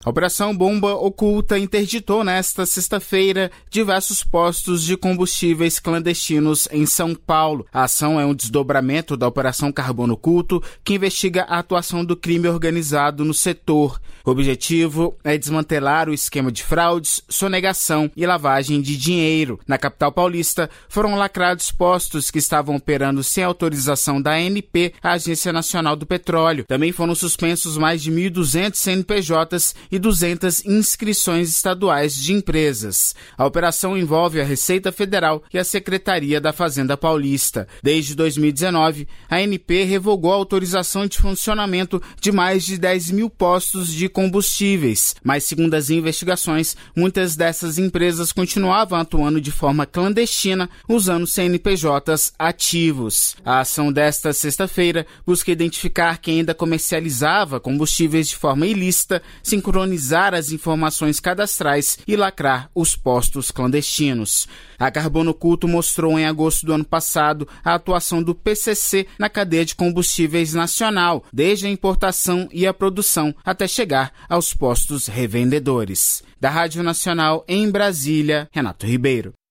A Operação Bomba Oculta interditou nesta sexta-feira diversos postos de combustíveis clandestinos em São Paulo. A ação é um desdobramento da Operação Carbono Oculto, que investiga a atuação do crime organizado no setor. O objetivo é desmantelar o esquema de fraudes, sonegação e lavagem de dinheiro. Na capital paulista, foram lacrados postos que estavam operando sem autorização da ANP, a Agência Nacional do Petróleo. Também foram suspensos mais de 1.200 CNPJs e 200 inscrições estaduais de empresas. A operação envolve a Receita Federal e a Secretaria da Fazenda Paulista. Desde 2019, a ANP revogou a autorização de funcionamento de mais de 10 mil postos de combustíveis. Mas, segundo as investigações, muitas dessas empresas continuavam atuando de forma clandestina, usando CNPJs ativos. A ação desta sexta-feira busca identificar quem ainda comercializava combustíveis de forma ilícita, sincronizar as informações cadastrais e lacrar os postos clandestinos. A Carbono Oculto mostrou em agosto do ano passado a atuação do PCC na cadeia de combustíveis nacional, desde a importação e a produção até chegar aos postos revendedores. Da Rádio Nacional em Brasília, Renato Ribeiro.